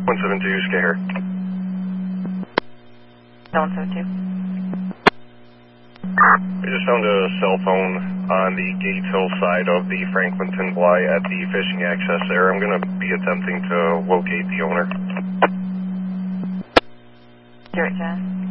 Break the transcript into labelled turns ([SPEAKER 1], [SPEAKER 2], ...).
[SPEAKER 1] 172, stay here.
[SPEAKER 2] 172.
[SPEAKER 1] We just found a cell phone on the Gates Hill side of the Franklinton Bly at the fishing access there. I'm going to be attempting to locate the owner.
[SPEAKER 2] Direct Jen.